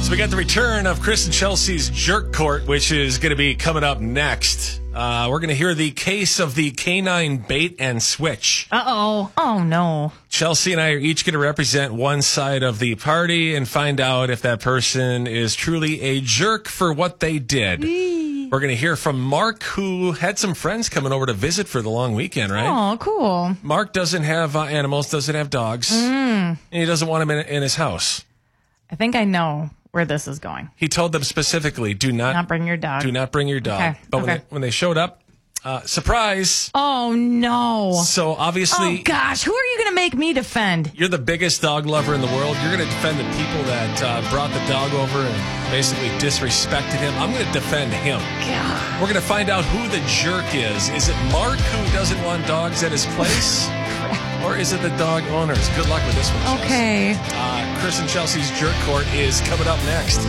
So we got the return of Chris and Chelsea's Jerk Court, which is going to be coming up next. We're going to hear the case of the canine bait and switch. Uh-oh. Oh, no. Chelsea and I are each going to represent one side of the party and find out if that person is truly a jerk for what they did. We're going to hear from Mark, who had some friends coming over to visit for the long weekend, right? Oh, cool. Mark doesn't have animals, doesn't have dogs, and he doesn't want them in his house. I think I know where this is going. He told them specifically, do not bring your dog. Do not bring your dog. Okay. But when they showed up, surprise. Oh, no. So obviously... Oh, gosh. Who are you going to make me defend? You're the biggest dog lover in the world. You're going to defend the people that brought the dog over and basically disrespected him. I'm going to defend him. God. We're going to find out who the jerk is. Is it Mark, who doesn't want dogs at his place? Or is it the dog owners? Good luck with this one, Chelsea. Okay. Chris and Chelsea's Jerk Court is coming up next.